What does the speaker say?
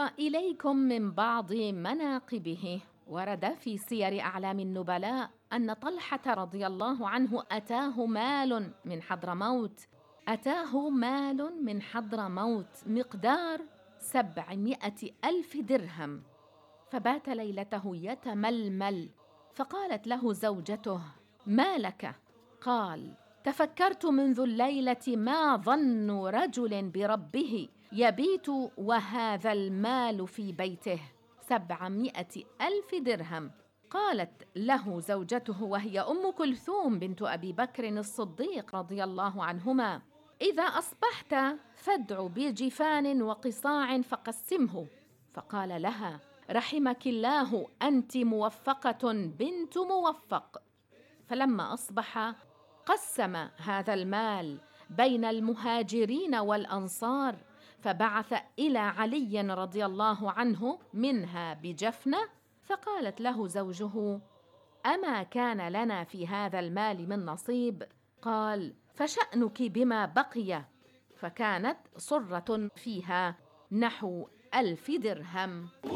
وإليكم من بعض مناقبه. ورد في سير أعلام النبلاء أن طلحة رضي الله عنه أتاه مال من حضرموت مقدار 700,000 درهم، فبات ليلته يتململ، فقالت له زوجته: ما لك؟ قال: تفكرت منذ الليلة ما ظن رجل بربه يبيت وهذا المال في بيته 700,000 درهم. قالت له زوجته وهي أم كلثوم بنت أبي بكر الصديق رضي الله عنهما: إذا أصبحت فادع بجفان وقصاع فقسمه. فقال لها: رحمك الله، أنت موفقة بنت موفق. فلما أصبح قسم هذا المال بين المهاجرين والأنصار، فبعث إلى علي رضي الله عنه منها بجفنة. فقالت له زوجه: أما كان لنا في هذا المال من نصيب؟ قال: فشأنك بما بقي. فكانت صرة فيها نحو 1000 درهم.